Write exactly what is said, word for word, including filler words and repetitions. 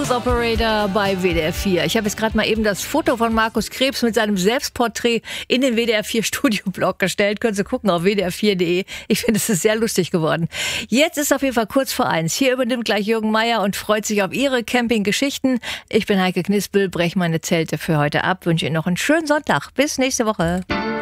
Operator bei W D R vier. Ich habe jetzt gerade mal eben das Foto von Markus Krebs mit seinem Selbstporträt in den W D R vier Studioblog gestellt. Können Sie gucken auf w d r vier punkt de. Ich finde, es ist sehr lustig geworden. Jetzt ist auf jeden Fall kurz vor eins. Hier übernimmt gleich Jürgen Meier und freut sich auf Ihre Campinggeschichten. Ich bin Heike Knispel, breche meine Zelte für heute ab, wünsche Ihnen noch einen schönen Sonntag. Bis nächste Woche.